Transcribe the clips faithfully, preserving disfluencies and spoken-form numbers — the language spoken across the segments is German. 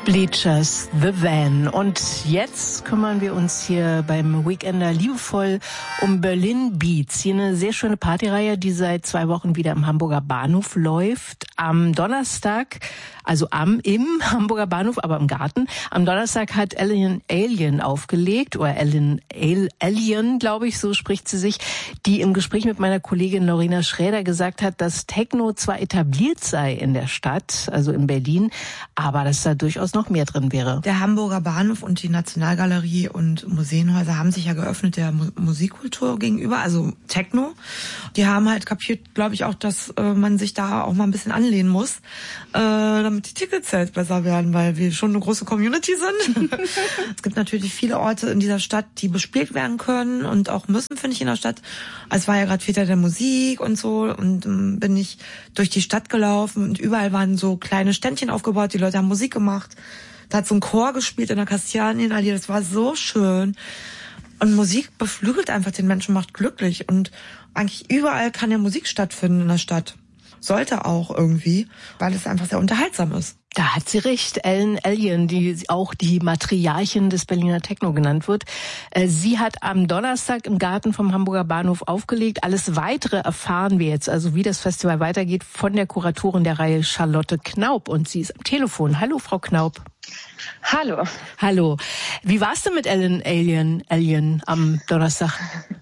Bleachers, The Van. Und jetzt kümmern wir uns hier beim Weekender liebevoll um Berlin Beats. Hier eine sehr schöne Partyreihe, die seit zwei Wochen wieder im Hamburger Bahnhof läuft. Am Donnerstag, also am, im Hamburger Bahnhof, aber im Garten. Am Donnerstag hat Ellen Allien aufgelegt, oder Ellen Allien, glaube ich, so spricht sie sich, die im Gespräch mit meiner Kollegin Lorena Schräder gesagt hat, dass Techno zwar etabliert sei in der Stadt, also in Berlin, aber dass da durchaus noch mehr drin wäre. Der Hamburger Bahnhof und die Nationalgalerie und Museenhäuser haben sich ja geöffnet der Mu- Musikkultur gegenüber, also Techno. Die haben halt kapiert, glaube ich, auch, dass äh, man sich da auch mal ein bisschen anlehnen muss, äh, damit die Tickets halt besser werden, weil wir schon eine große Community sind. Es gibt natürlich viele Orte in dieser Stadt, die bespielt werden können und auch müssen, finde ich, in der Stadt. Es war ja gerade Väter der Musik und so und ähm, bin ich durch die Stadt gelaufen und überall waren so kleine Ständchen aufgebaut, die Leute haben Musik gemacht. Da hat so ein Chor gespielt in der Kastanienallee, das war so schön. Und Musik beflügelt einfach den Menschen, macht glücklich. Und eigentlich überall kann ja Musik stattfinden in der Stadt. Sollte auch irgendwie, weil es einfach sehr unterhaltsam ist. Da hat sie recht, Ellen Allien, die auch die Matriarchin des Berliner Techno genannt wird. Sie hat am Donnerstag im Garten vom Hamburger Bahnhof aufgelegt. Alles Weitere erfahren wir jetzt, also wie das Festival weitergeht, von der Kuratorin der Reihe Charlotte Knaup. Und sie ist am Telefon. Hallo, Frau Knaup. Hallo. Hallo. Wie war's denn mit Ellen Allien, Allien am Donnerstag?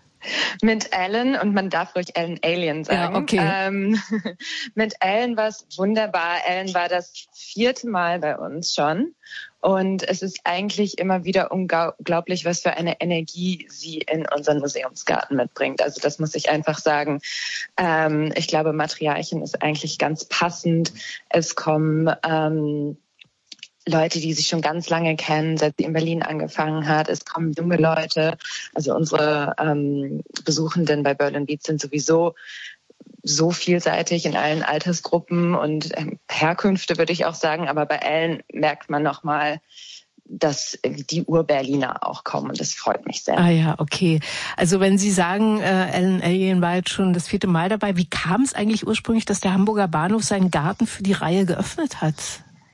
Mit Ellen, und man darf ruhig Ellen Allien sagen. Ja, okay. Ähm, mit Ellen war es wunderbar. Ellen war das vierte Mal bei uns schon. Und es ist eigentlich immer wieder unglaublich, was für eine Energie sie in unseren Museumsgarten mitbringt. Also das muss ich einfach sagen. Ähm, ich glaube, Matriarchin ist eigentlich ganz passend. Es kommen ähm, Leute, die sich schon ganz lange kennen, seit sie in Berlin angefangen hat. Es kommen junge Leute. Also unsere ähm, Besuchenden bei Berlin Beats sind sowieso so vielseitig in allen Altersgruppen und ähm, Herkünfte, würde ich auch sagen. Aber bei Ellen merkt man nochmal, dass die Ur-Berliner auch kommen. Und das freut mich sehr. Ah ja, okay. Also wenn Sie sagen, äh, Ellen Allien war jetzt schon das vierte Mal dabei, wie kam es eigentlich ursprünglich, dass der Hamburger Bahnhof seinen Garten für die Reihe geöffnet hat?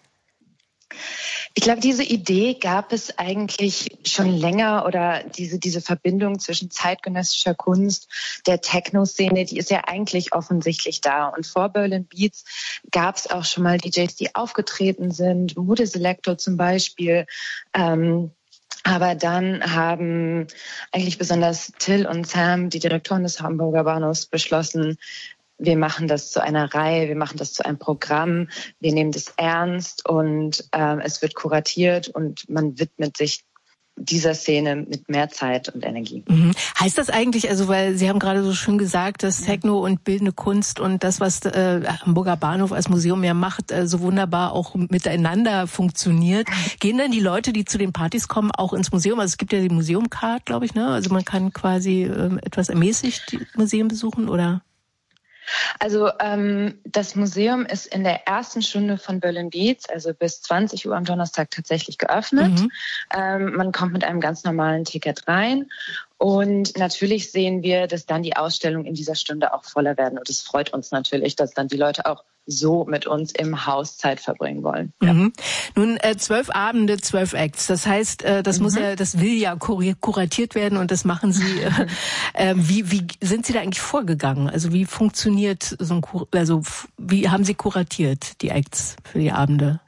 Ich glaube, diese Idee gab es eigentlich schon länger, oder diese, diese Verbindung zwischen zeitgenössischer Kunst, der Techno-Szene, die ist ja eigentlich offensichtlich da. Und vor Berlin Beats gab es auch schon mal D Js, die aufgetreten sind, Moody Selector zum Beispiel. Ähm, aber dann haben eigentlich besonders Till und Sam, die Direktoren des Hamburger Bahnhofs, beschlossen, wir machen das zu einer Reihe, wir machen das zu einem Programm, wir nehmen das ernst und ähm, es wird kuratiert und man widmet sich dieser Szene mit mehr Zeit und Energie. Mhm. Heißt das eigentlich, also weil Sie haben gerade so schön gesagt, dass Techno und bildende Kunst und das, was äh, Hamburger Bahnhof als Museum ja macht, äh, so wunderbar auch miteinander funktioniert. Gehen dann die Leute, die zu den Partys kommen, auch ins Museum? Also es gibt ja die Museumcard, glaube ich, ne? Also man kann quasi äh, etwas ermäßigt die Museen besuchen, oder? Also ähm, das Museum ist in der ersten Stunde von Berlin Beats, also bis zwanzig Uhr am Donnerstag, tatsächlich geöffnet. Mhm. Ähm, man kommt mit einem ganz normalen Ticket rein. Und natürlich sehen wir, dass dann die Ausstellungen in dieser Stunde auch voller werden. Und es freut uns natürlich, dass dann die Leute auch so mit uns im Haus Zeit verbringen wollen. Ja. Mhm. Nun, äh, zwölf Abende, zwölf Acts. Das heißt, äh, das mhm. muss ja, das will ja kur- kuratiert werden und das machen Sie. Äh, äh, wie, wie sind Sie da eigentlich vorgegangen? Also wie funktioniert so ein, Kur- also wie haben Sie kuratiert die Acts für die Abende?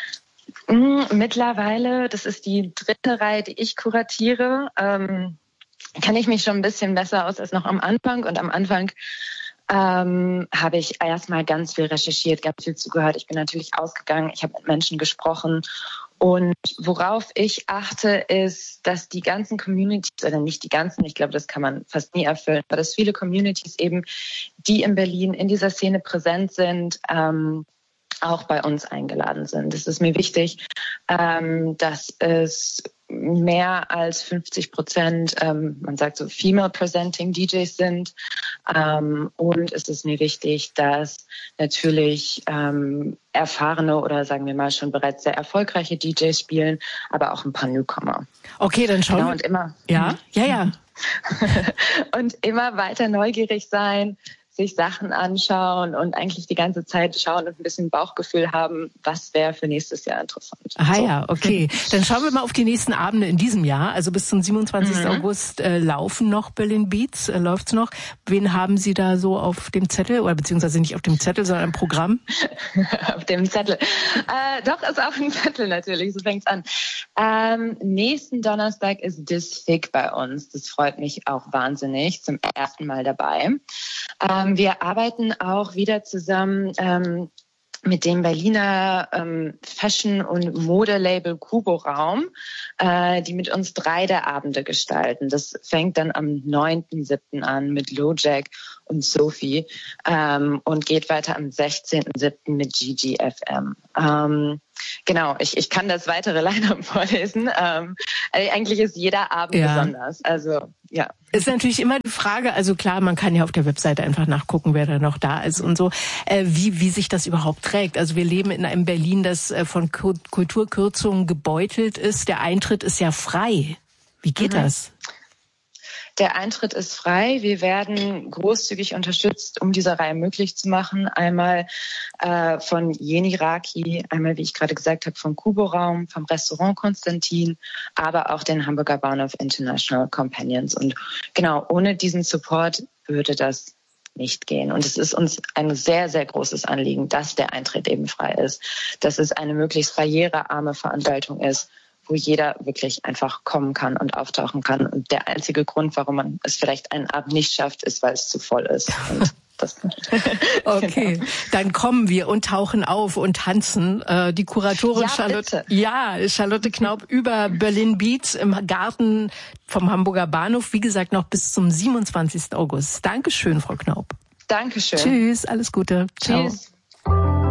Mittlerweile, das ist die dritte Reihe, die ich kuratiere. Ähm, kenne ich mich schon ein bisschen besser aus als noch am Anfang. Und am Anfang ähm, habe ich erstmal ganz viel recherchiert, ganz viel zugehört. Ich bin natürlich ausgegangen, ich habe mit Menschen gesprochen. Und worauf ich achte, ist, dass die ganzen Communities, oder nicht die ganzen, ich glaube, das kann man fast nie erfüllen, aber dass viele Communities eben, die in Berlin in dieser Szene präsent sind, ähm, auch bei uns eingeladen sind. Es ist mir wichtig, ähm, dass es mehr als fünfzig Prozent, ähm, man sagt so female-presenting D Js sind. Ähm, und es ist mir wichtig, dass natürlich ähm, erfahrene oder sagen wir mal schon bereits sehr erfolgreiche D Js spielen, aber auch ein paar Newcomer. Okay, dann schauen wir. Genau, und immer, ja, ja, ja. und immer weiter neugierig sein, sich Sachen anschauen und eigentlich die ganze Zeit schauen und ein bisschen Bauchgefühl haben, was wäre für nächstes Jahr interessant. Ah so. ja, okay. Dann schauen wir mal auf die nächsten Abende in diesem Jahr. Also bis zum siebenundzwanzigsten Mhm. August äh, laufen noch Berlin Beats, äh, läuft's noch. Wen haben Sie da so auf dem Zettel, oder beziehungsweise nicht auf dem Zettel, sondern im Programm? Auf dem Zettel. Äh, doch, ist auf dem Zettel natürlich, so fängt's an. Ähm, nächsten Donnerstag ist This Fig bei uns. Das freut mich auch wahnsinnig. Zum ersten Mal dabei. Ähm, wir arbeiten auch wieder zusammen ähm, mit dem Berliner ähm, Fashion- und Modelabel Kubo Raum, äh, die mit uns drei der Abende gestalten. Das fängt dann am neunten siebten an mit Lojack und Sophie ähm, und geht weiter am sechzehnten siebten mit G G F M. Ähm, genau, ich, ich kann das weitere Line-Up vorlesen. Ähm, eigentlich ist jeder Abend ja. besonders. Also ja. Ist natürlich immer die Frage, also klar, man kann ja auf der Webseite einfach nachgucken, wer da noch da ist und so, äh, wie wie sich das überhaupt trägt. Also wir leben in einem Berlin, das äh, von Kulturkürzungen gebeutelt ist. Der Eintritt ist ja frei. Wie geht mhm. das? Der Eintritt ist frei. Wir werden großzügig unterstützt, um diese Reihe möglich zu machen. Einmal äh, von Jeni Raki, einmal, wie ich gerade gesagt habe, vom Kubo Raum, vom Restaurant Konstantin, aber auch den Hamburger Bahnhof International Companions. Und genau, ohne diesen Support würde das nicht gehen. Und es ist uns ein sehr, sehr großes Anliegen, dass der Eintritt eben frei ist, dass es eine möglichst barrierearme Veranstaltung ist, wo jeder wirklich einfach kommen kann und auftauchen kann. Und der einzige Grund, warum man es vielleicht einen Abend nicht schafft, ist, weil es zu voll ist. Und das okay, genau. Dann kommen wir und tauchen auf und tanzen. Äh, die Kuratorin ja, Charlotte, bitte. ja, Charlotte Knaup über Berlin Beats im Garten vom Hamburger Bahnhof. Wie gesagt, noch bis zum siebenundzwanzigsten August. Dankeschön, Frau Knaup. Dankeschön. Tschüss, alles Gute. Tschüss. Ciao.